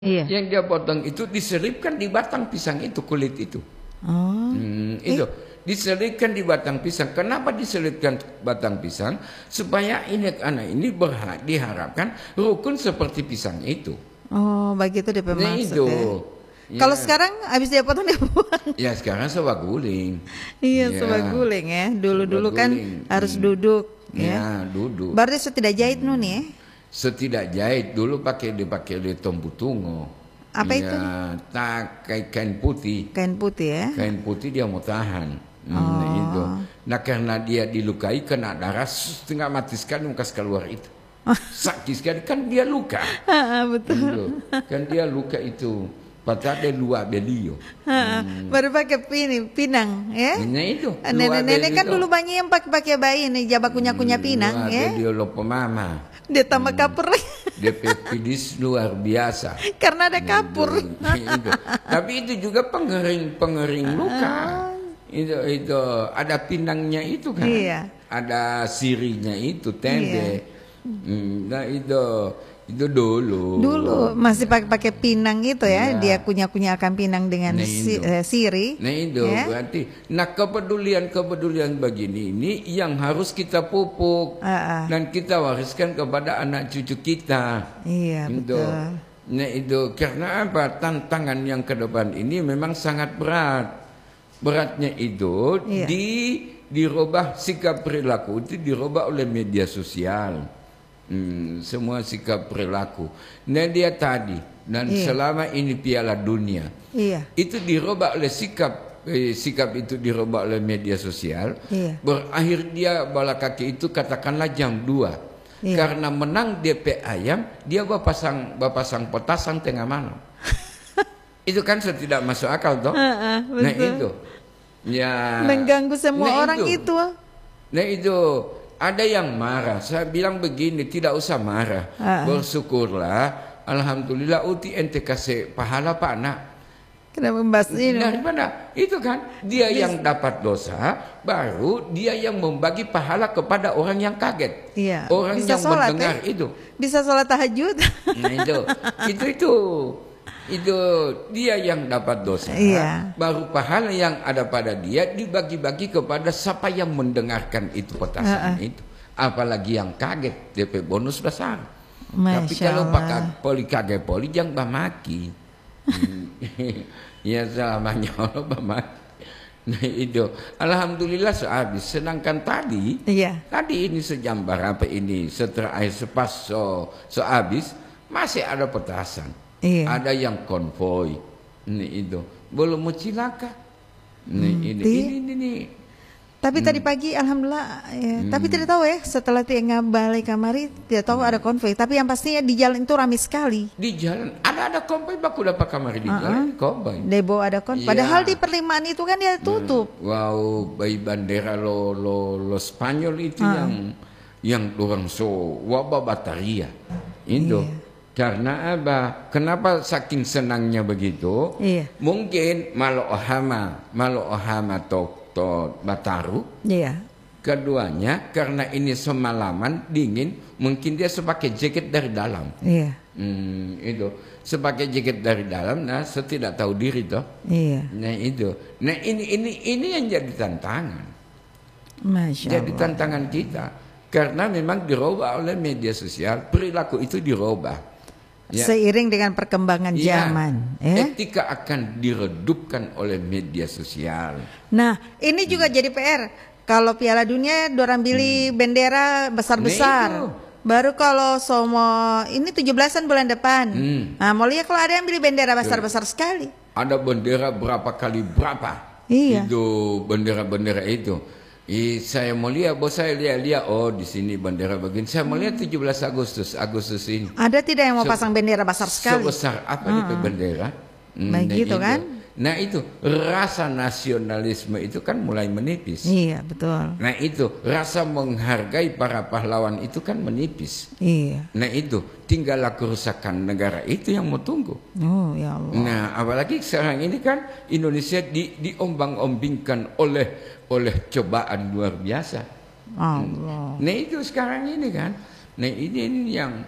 Iya. Yang dia potong itu diselipkan di batang pisang itu, kulit itu. Oh. Itu diselipkan di batang pisang. Kenapa diselipkan batang pisang? Supaya anak ini diharapkan rukun seperti pisang itu. Oh, begitu dia Nah maksud itu. ya. Kalau sekarang habis dia potong dia buang. Ya sekarang sewa guling. Iya, Ya, sewa guling ya. Dulu-dulu kan guling. harus duduk Ya, ya. duduk. Berarti tidak jahit nun ya. Setidak jahit dulu dipakai di tombutungo. Apa itu? Tak kain putih. Kain putih ya. Kain putih dia mau tahan. Oh. Itu. Nah karena dia dilukai kena darah setengah mati sekali muka keluar itu. Sakit sekali kan dia luka. Betul. Gitu. Kan dia luka itu. Patah de luar belio. Baru pakai pinang ya. Nah itu. Nenek-nenek kan dulu banyak yang pakai bayi nih jabak kunyah pinang ya. Dia lupa mama. Dia tambah kapur. DP pedis luar biasa. Karena ada kapur. Itu. Tapi itu juga pengering luka. Itu ada pinangnya itu kan. Iya. Ada sirinya itu tempe. Nah itu dulu Masih pakai pinang itu ya. Dia kunyah-kunyahkan pinang dengan siri. Nah itu berarti. Nah kepedulian begini ini yang harus kita pupuk dan kita wariskan kepada anak cucu kita. Iya betul. Nah itu karena apa? Tantangan yang ke depan ini memang sangat berat. Beratnya itu dirubah sikap perilaku itu dirubah oleh media sosial. Semua sikap perilaku. Nah dia tadi dan selama ini Piala Dunia itu dirubah oleh sikap itu dirubah oleh media sosial. Berakhir dia bola kaki itu katakanlah jam 2 karena menang DP ayam dia bapasang petasan tengah malam. Itu kan tidak masuk akal toh. Nah itu ya mengganggu semua orang itu. Nah itu ada yang marah. Saya bilang begini, tidak usah marah. Bersyukurlah, alhamdulillah uti ente kasih pahala Pak Nak. Kenapa membahas ini? Daripada itu kan dia yang dapat dosa, baru dia yang membagi pahala kepada orang yang kaget. Iya. Orang bisa yang sholat, mendengar itu. Bisa sholat tahajud. Nah itu dia yang dapat dosa. Baru pahala yang ada pada dia dibagi-bagi kepada siapa yang mendengarkan itu petasan itu. Apalagi yang kaget DP bonus besar. Tapi kalau pakai poli kaget poli jangan bamaki. Ya selamanya Allah bamaki. Nah itu alhamdulillah sehabis. Sedangkan tadi ini sejam berapa ini setelah air sepas sehabis masih ada petasan. Ada yang konvoy. Ini itu belum mau cilaka. Ini. Tapi tadi pagi alhamdulillah tapi tidak tahu ya setelah tiga balik kamari tidak tahu ada konvoy. Tapi yang pastinya di jalan itu ramai sekali. Di jalan ada konvoy baku dapat kamari di jalan konvoy. Debo ada konvoy. Padahal di perlimaan itu kan dia tutup. Wow, bayi bandera lo Spanyol itu yang orang wabah bataria. Itu. Karena apa? Kenapa saking senangnya begitu? Mungkin malo ohama to Bataru. Keduanya karena ini semalaman dingin, mungkin dia sepakai jaket dari dalam. Itu sepakai jaket dari dalam. Nah, setidak tahu diri toh. Nah itu. Nah ini yang jadi tantangan. Masya Allah. Jadi tantangan kita karena memang dirubah oleh media sosial, perilaku itu dirubah. Seiring dengan perkembangan zaman, etika akan diredupkan oleh media sosial. Nah, ini juga jadi PR. Kalau Piala Dunia dorang beli bendera besar-besar. Baru kalau semua ini 17-an bulan depan. Nah, mau lihat kalau ada yang beli bendera besar-besar sekali. Ada bendera berapa kali berapa? Itu bendera-bendera itu. Saya mau lihat, bos saya lihat, oh di sini bendera begini. Saya mau lihat 17 Agustus ini. Ada tidak yang mau pasang bendera besar sekali? Sebesar apa itu bendera? Begitu kan? Nah itu rasa nasionalisme itu kan mulai menipis. Iya betul. Nah itu rasa menghargai para pahlawan itu kan menipis. Iya. Nah itu tinggallah kerusakan negara itu yang mau tunggu. Oh ya Allah. Nah apalagi sekarang ini kan Indonesia diombang-ombingkan oleh cobaan luar biasa. Allah. Nah itu sekarang ini kan. Nah ini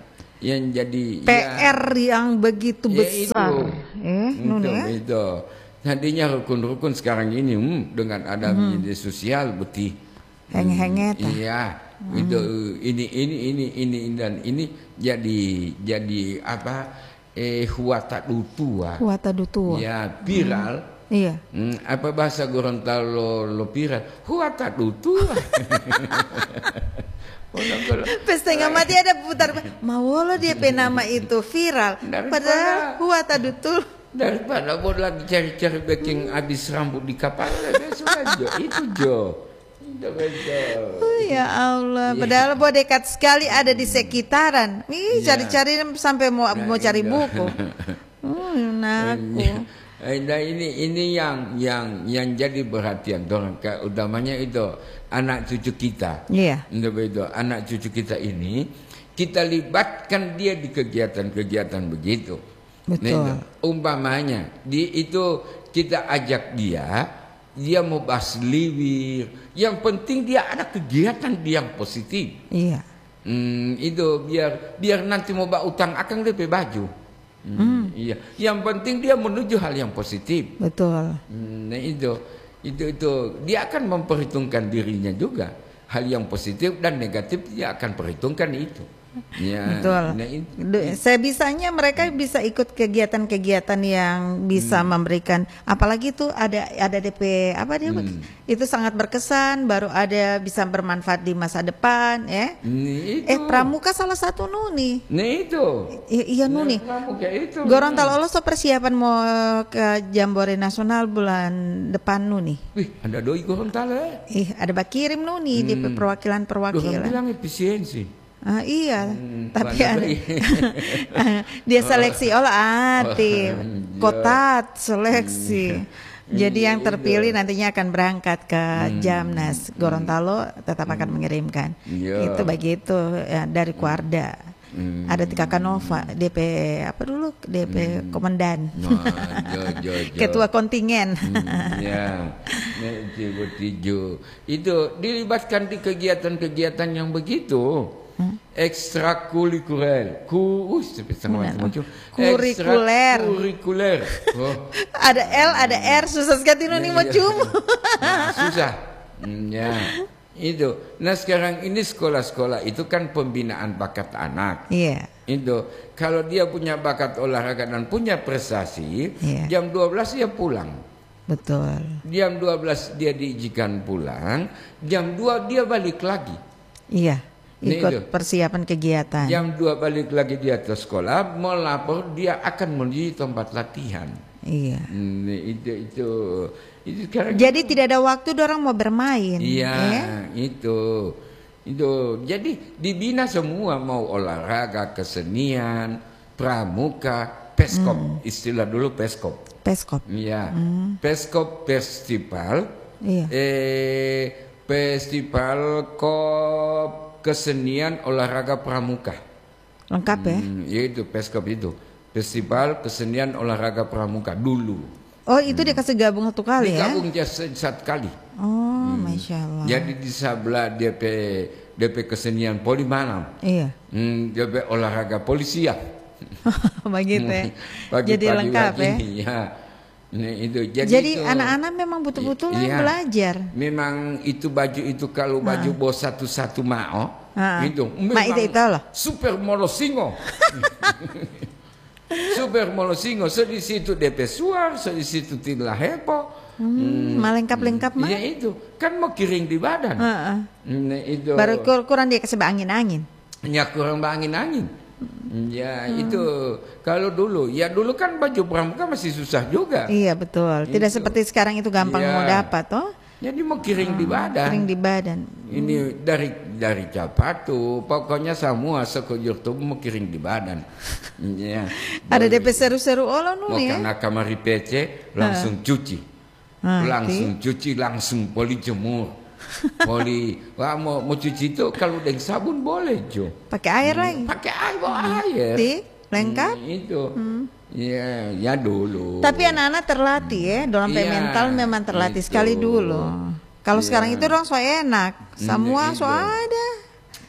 yang jadi PR yang begitu besar. Itu. Tadinya rukun-rukun sekarang ini dengan ada media sosial betul. Henget. Iya. Itu ini dan ini jadi apa? Huata dutua. Ya, viral. Iya. Apa bahasa Gorontalo lo viral? Huata dutua. Setengah mati ada putar mau lo dia nama itu viral padahal huata dutul daripada mau lagi cari-cari baking habis rambut di kapal itu Jo ya Allah padahal buat dekat sekali ada di sekitaran cari-cari sampai mau cari buku naku. Nah ini yang jadi perhatian dorang utamanya itu anak cucu kita. Iya. Itu anak cucu kita ini kita libatkan dia di kegiatan-kegiatan begitu. Betul. Nah, umpamanya itu kita ajak dia mau basliwir. Yang penting dia ada kegiatan yang positif. Iya. Itu biar nanti mau utang akan DP baju. Iya, yang penting dia menuju hal yang positif. Betul. Nah itu dia akan memperhitungkan dirinya juga hal yang positif dan negatif dia akan perhitungkan itu. Ya, betul. Nah, sebisanya mereka bisa ikut kegiatan-kegiatan yang bisa memberikan, apalagi itu ada DP apa dia itu sangat berkesan, baru ada bisa bermanfaat di masa depan, ya. Pramuka salah satu Nuni. Nah itu. Iya Nuni. Pramuka itu. Gorontalo lo persiapan mau ke Jambore Nasional bulan depan Nuni. Wih, ada doi Gorontalo. Ada bakirim Nuni di perwakilan. Orang bilang efisiensi. Iya, tapi dia seleksi tim kotat seleksi. Jadi yang terpilih nantinya akan berangkat ke Jamnas Gorontalo, tetap akan mengirimkan. Itu begitu ya, dari Kuarda. Ada Tika Kanova, DP apa dulu? DP komandan. Ketua kontingen. Itu dilibatkan di kegiatan-kegiatan yang begitu. Ekstrakurikuler, kurikuler. Ada L, ada R, susah sekali nih mau cuma. Susah. Ya, itu. Nah sekarang ini sekolah-sekolah itu kan pembinaan bakat anak. Iya. Itu kalau dia punya bakat olahraga dan punya prestasi, jam 12 dia pulang. Betul. Jam 12 dia diizinkan pulang, jam 2 dia balik lagi. Iya. Ikut persiapan kegiatan. Jam 2 balik lagi di atas sekolah, mau lapor dia akan menuju tempat latihan. Iya. Itu jadi tidak ada waktu orang mau bermain. Iya, itu. Jadi dibina semua, mau olahraga, kesenian, pramuka, peskop, istilah dulu peskop. Iya. Peskop festival. Iya. Festival kesenian olahraga pramuka. Lengkap ya? Yaitu peskop itu. Festival kesenian olahraga pramuka dulu. Oh itu dikasih gabung satu kali ya? Digabung satu kali. Oh Masya Allah. Jadi di sebelah DP kesenian poli malam. Iya. DP olahraga polisian. Begitu ya? Jadi lengkap ya? Nah, itu. Jadi anak-anak memang betul-betul belajar. Memang itu baju itu kalau baju bos satu-satu mau itu memang itu lah. Super Molosingo. Super Molosingo. So di situ DP suar, so di situ tidak hepo. Lengkap-lengkap mah. Ya itu kan mau kiring di badan. Nah, itu. Baru kurang dia kasih angin-angin. Ya kurang angin-angin. Ya itu kalau dulu kan baju pramuka masih susah juga. Iya betul. Tidak seperti sekarang itu gampang mau dapat toh. Jadi mau kiring di badan. Kiring di badan. Ini dari capatu, pokoknya semua sekujur tubuh mau kiring di badan. Ya. Ada DP seru-seru mau ya. Karena kamar PC langsung cuci. Langsung poli jemur. Mau cuci itu kalau dengan sabun boleh Jo. Pakai air lagi. Pakai air. Lengkap. Itu. Ya dulu. Tapi anak-anak terlatih ya, dalam mental memang terlatih sekali dulu. Kalau sekarang itu dong so enak, semua so ada.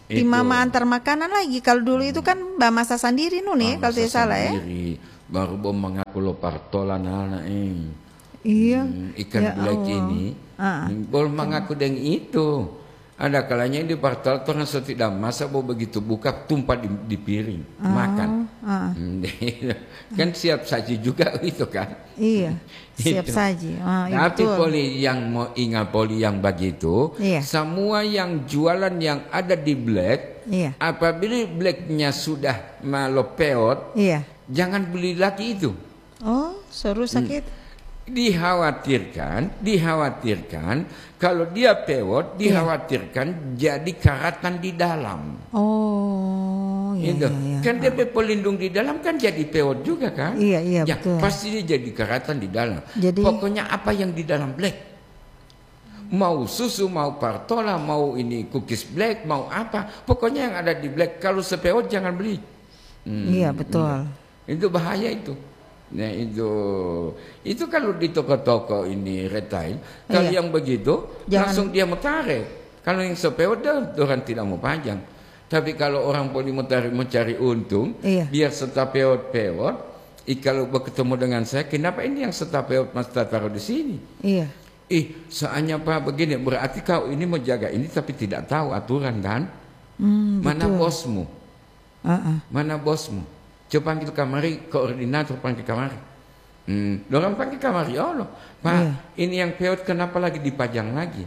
di mama antar makanan lagi. Kalau dulu itu kan Mbak masak sendiri nih kalau tidak salah ya. Baru bom mengaku lo partola anak Iya. Ikan black ini. Bol mengaku dengan itu. Ada kalanya di partal orang tidak masak mau begitu buka tumpah di piring makan. Kan siap saji juga itu kan. Iya. Siap saji. Tapi poli yang mau ingat poli yang begitu, semua yang jualan yang ada di black, apabila blacknya sudah malopeot, jangan beli lagi itu. Oh, seru sakit. Dikhawatirkan kalau dia pewot dikhawatirkan jadi karatan di dalam. Oh, iya. Kan dia pelindung di dalam kan jadi pewot juga kan? Iya, betul. Pasti dia jadi karatan di dalam. Jadi, pokoknya apa yang di dalam black, mau susu, mau partola, mau ini cookies black, mau apa, pokoknya yang ada di black kalau sepewot jangan beli. Iya, betul. Itu bahaya itu. Nah itu kalau di toko-toko ini retail, kalau yang begitu langsung dia mau tarik. Kalau yang sepewot orang tidak mau panjang. Tapi kalau orang boleh mencari untung, biar setelah pewot, kalau bertemu dengan saya, kenapa ini yang setelah pewot mas taruh di sini? Iya. Soalnya Pak begini, berarti kau ini mau jaga ini tapi tidak tahu aturan kan? Mana bosmu? Mana bosmu? Coba panggil kamari, koordinator panggil kamari. Orang panggil kamari, Allah. Pak, ini yang pewot kenapa lagi dipajang lagi?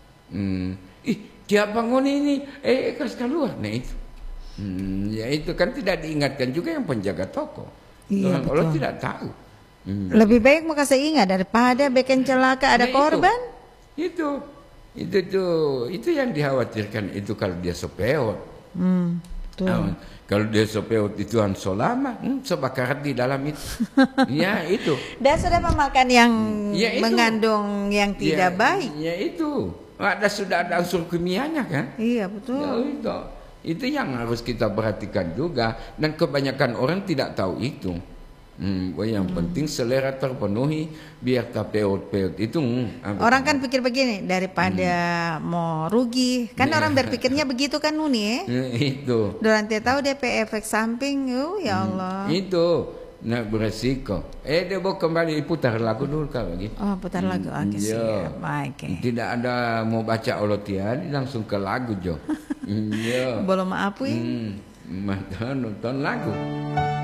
Dia bangun ini, kasih keluar. Nah itu. Ya itu kan tidak diingatkan juga yang penjaga toko. Orang Allah tidak tahu. Lebih baik mau kasih ingat daripada bikin celaka ada korban. Itu yang dikhawatirkan itu kalau dia sepewot. Kalau dia sopewot itu solama, sebakarat di dalam itu. Ya itu. Dan sudah memakan yang mengandung yang tidak baik. Ya itu. Sudah ada unsur kimianya kan? Iya betul. Ya, itu yang harus kita perhatikan juga. Dan kebanyakan orang tidak tahu itu. Yang penting selera terpenuhi biar tak peot-peot itu. Orang kan pikir begini daripada mau rugi kan orang berpikirnya begitu kan Nuni itu. Orang tidak tahu dia efek samping ya Allah. Itu beresiko. Dia mau kembali putar lagu dulu kalau gitu. Oh putar lagu oke siap. Tidak ada mau baca olotian langsung ke lagu Jo. Belum maafin. Nonton lagu.